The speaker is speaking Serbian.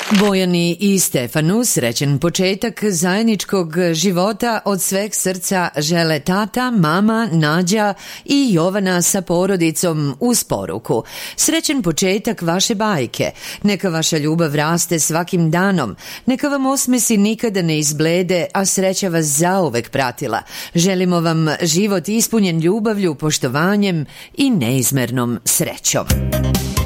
Bojani i Stefanu srećan početak zajedničkog života od sveg srca žele tata, mama, Nađa i Jovana sa porodicom uz poruku. Srećan početak vaše bajke. Neka vaša ljubav raste svakim danom. Neka vam osmesi nikada ne izblede, a sreća vas zauvek pratila. Želimo vam život ispunjen ljubavlju, poštovanjem i neizmernom srećom.